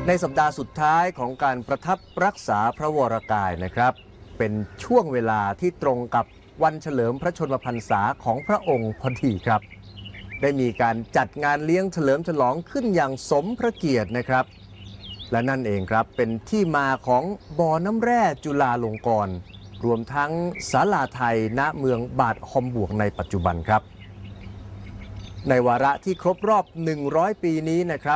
ในสัปดาห์สุดท้ายของการประทับรักษาพระวรกายนะครับเป็นช่วงเวลาที่ตรงกับวันเฉลิมพระชนมพรรษาของพระองค์พอดีครับได้มีการจัดงานเลี้ยงเฉลิมฉลองขึ้นอย่างสมพระเกียรตินะครับและนั่นเองครับเป็นที่มาของบ่อน้ำแร่จุฬาลงกรณ์รวมทั้งศาลาไทยณเมืองบาดฮอมบวกในปัจจุบันครับในวาระที่ครบรอบ100 ปีนี้นะครับ